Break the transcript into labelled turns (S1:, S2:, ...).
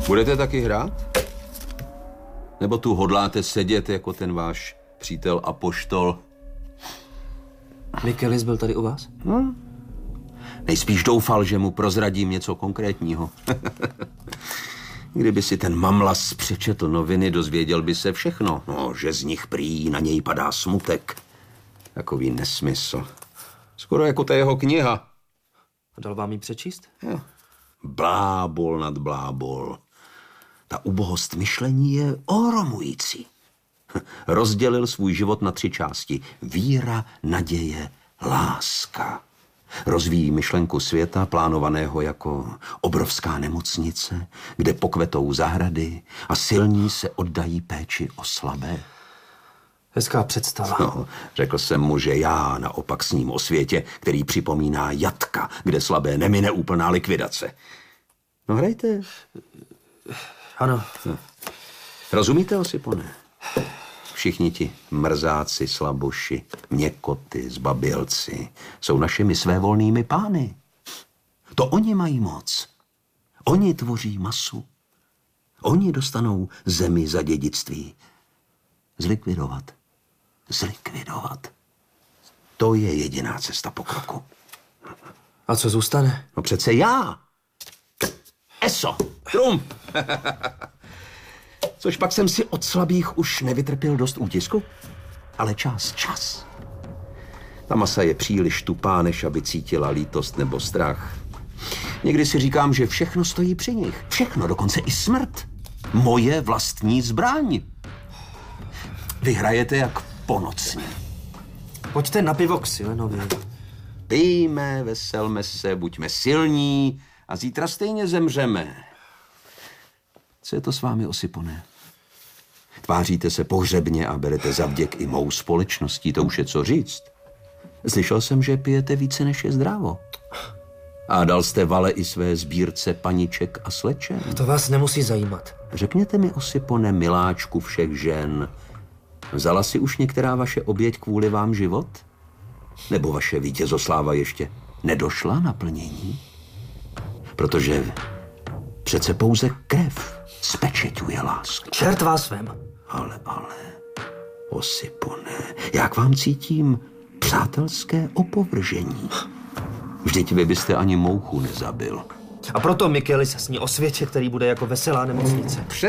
S1: Budete taky hrát? Nebo tu hodláte sedět jako ten váš přítel Apoštol?
S2: Michaelis byl tady u vás?
S1: Nejspíš doufal, že mu prozradím něco konkrétního. Kdyby si ten mamlas přečetl noviny, dozvěděl by se všechno. No, že z nich prý na něj padá smutek. Takový nesmysl. Skoro jako ta jeho kniha.
S2: Dal vám ji přečíst?
S1: Jo. Blábol nad blábol. Ta ubohost myšlení je ohromující. Rozdělil svůj život na 3 části. Víra, naděje, láska. Rozvíjí myšlenku světa, plánovaného jako obrovská nemocnice, kde pokvetou zahrady a silní se oddají péči o slabé.
S2: Hezká představa.
S1: No, řekl jsem mu, že já naopak sním o světě, který připomíná jatka, kde slabé nemine úplná likvidace. No hrajte.
S2: Ano.
S1: No. Rozumíte, Osipone? Všichni ti mrzáci, slaboši, měkoty, zbabělci jsou našimi svévolnými pány. To oni mají moc. Oni tvoří masu. Oni dostanou zemi za dědictví. Zlikvidovat. Zlikvidovat. To je jediná cesta pokroku.
S2: A co zůstane?
S1: No přece já. Eso. Trump. Což pak jsem si od slabých už nevytrpěl dost útisku. Ale čas. Ta masa je příliš tupá, než aby cítila lítost nebo strach. Někdy si říkám, že všechno stojí při nich. Všechno, dokonce i smrt. Moje vlastní zbraň. Vy hrajete jak po noci.
S2: Pojďte na pivo k Silenovi.
S1: Pijme, veselme se, buďme silní a zítra stejně zemřeme. Co je to s vámi, Osipone? Tváříte se pohřebně a berete za vděk i mou společností, to už je co říct. Slyšel jsem, že pijete více, než je zdrávo. A dal jste vale i své sbírce paniček a slečen.
S2: To vás nemusí zajímat.
S1: Řekněte mi, Osipone, miláčku všech žen, vzala si už některá vaše oběť kvůli vám život? Nebo vaše vítězosláva ještě nedošla na plnění? Protože přece pouze krev spečeťuje lásku.
S2: Čert vás vem.
S1: Ale, Osipone, já k vám cítím přátelské opovržení. Vždyť vy byste ani mouchu nezabil.
S2: A proto Michaelis sní o světě, který bude jako veselá nemocnice.